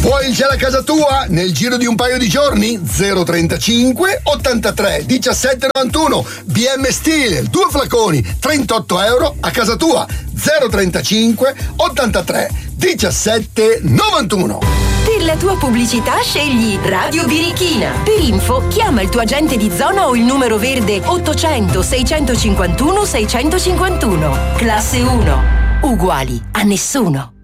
Vuoi il gel a casa tua nel giro di un paio di giorni? 035 83 17 91 BM Steel, 2 flaconi, 38 euro a casa tua. 035 83 17 91. Per la tua pubblicità scegli Radio Birichina. Per info chiama il tuo agente di zona o il numero verde 800 651 651. Classe 1. Uguali a nessuno.